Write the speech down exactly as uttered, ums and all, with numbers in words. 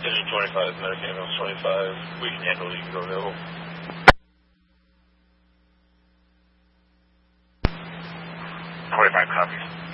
Engine twenty-five, American Ambulance twenty-five, we can handle it, you can go available. twenty-five copies.